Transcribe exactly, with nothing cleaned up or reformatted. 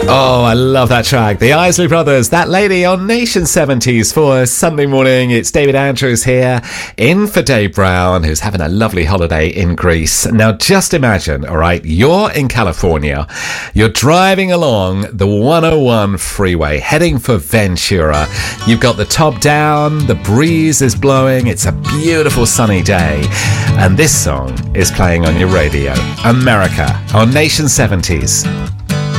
Oh, I love that track. The Isley Brothers, That Lady on Nation seventies for Sunday morning. It's David Andrews here, in for Dave Brown, who's having a lovely holiday in Greece. Now, just imagine, all right, you're in California. You're driving along the one oh one freeway, heading for Ventura. You've got the top down, the breeze is blowing, it's a beautiful sunny day. And this song is playing on your radio. America on Nation seventies.